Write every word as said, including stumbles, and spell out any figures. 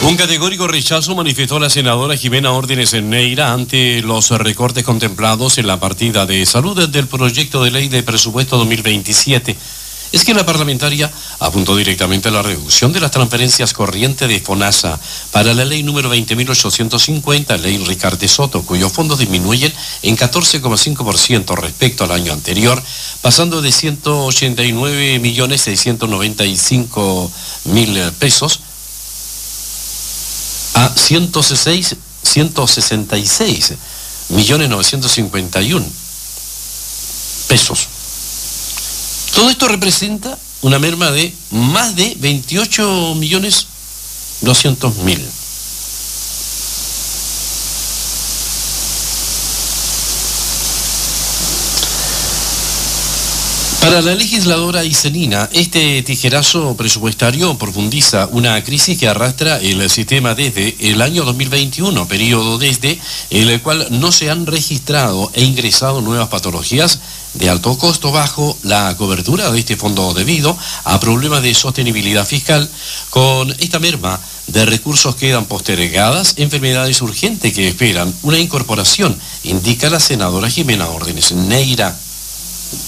Un categórico rechazo manifestó la senadora Jimena Órdenes Neira ante los recortes contemplados en la partida de salud del proyecto de ley de presupuesto dos mil veintisiete. Es que la parlamentaria apuntó directamente a la reducción de las transferencias corrientes de FONASA para la ley número veinte mil ochocientos cincuenta, ley Ricardo Soto, cuyos fondos disminuyen en catorce coma cinco por ciento respecto al año anterior, pasando de ciento ochenta y nueve millones seiscientos noventa y cinco mil pesos a ciento sesenta y seis millones novecientos cincuenta y uno pesos. Todo esto representa una merma de más de veintiocho millones doscientos mil. Para la legisladora Iselina, este tijerazo presupuestario profundiza una crisis que arrastra el sistema desde el año dos mil veintiuno, periodo desde el cual no se han registrado e ingresado nuevas patologías de alto costo bajo la cobertura de este fondo debido a problemas de sostenibilidad fiscal. Con esta merma de recursos quedan postergadas enfermedades urgentes que esperan una incorporación, indica la senadora Jimena Órdenes Neira.